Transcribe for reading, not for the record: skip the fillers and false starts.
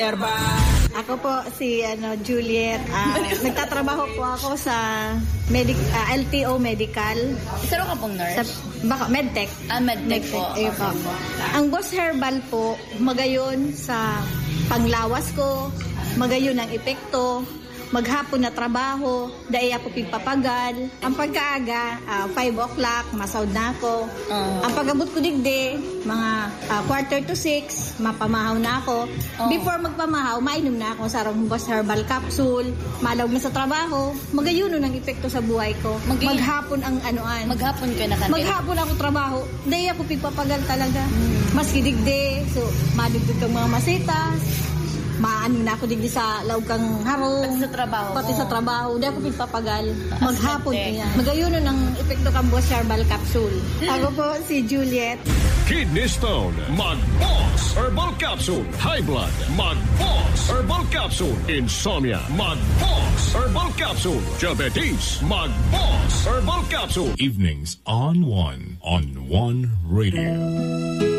Herbal. Ako po si Juliet. Nagtatrabaho po ako sa LTO Medical. Sino ka pong nurse? Medtech. Medtech po. Ayun po. Ang Boss Herbal po, magayon sa panglawas ko, magayon ang epekto, maghapon na trabaho, dahil ako pigpapagal. Ang pagkaaga, 5 o'clock, masound na ako. Ang pagabot ko digdi, mga 5:45, mapamahaw na ako. Before magpamahaw, mainom na ako sa Boss Herbal Capsule. Malawag na sa trabaho, magayuno ng epekto sa buhay ko. Maghapon ang anuan. Maghapon ka na kanina. Maghapon ako trabaho, dahil ako pigpapagal talaga. Maski digdi, so madugtog kang mga masitas. Maano na ako digdi sa laog kang harong. Pati sa trabaho. Pati sa trabaho. Hindi ako pagpapagal. Maghapon kaya. Magayuno ng epekto kang Boss Herbal Capsule. Ako po si Juliet. Kidney Stone, Mag-Boss Herbal Capsule. High Blood, Mag-Boss Herbal Capsule. Insomnia, Mag-Boss Herbal Capsule. Diabetes, Mag-Boss Herbal Capsule. Evenings on One Radio.